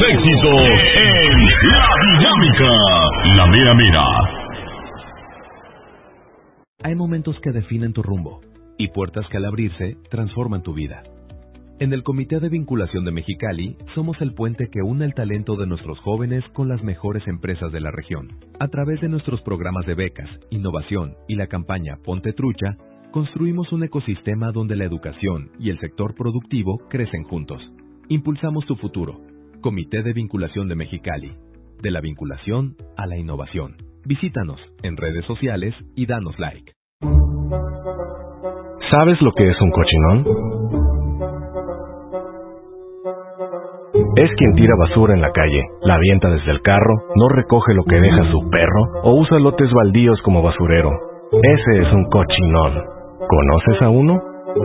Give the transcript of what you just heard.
éxitos en La Dinámica, la mera mera. Hay momentos que definen tu rumbo y puertas que al abrirse transforman tu vida. En el Comité de Vinculación de Mexicali somos el puente que une el talento de nuestros jóvenes con las mejores empresas de la región. A través de nuestros programas de becas, innovación y la campaña Ponte Trucha, construimos un ecosistema donde la educación y el sector productivo crecen juntos. Impulsamos tu futuro. Comité de Vinculación de Mexicali. De la vinculación a la innovación. Visítanos en redes sociales y danos like. ¿Sabes lo que es un cochinón? Es quien tira basura en la calle, la avienta desde el carro, no recoge lo que deja su perro o usa lotes baldíos como basurero. Ese es un cochinón. ¿Conoces a uno?